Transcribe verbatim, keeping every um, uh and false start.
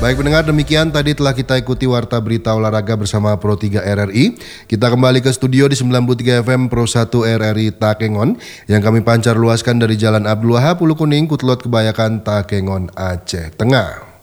Baik pendengar, demikian tadi telah kita ikuti Warta Berita Olahraga bersama Pro tiga R R I. Kita kembali ke studio di sembilan puluh tiga F M Pro satu R R I Takengon yang kami pancar luaskan dari Jalan Abdul Wahab, Ulu Kuning, Kutlot Kebayakan, Takengon, Aceh Tengah.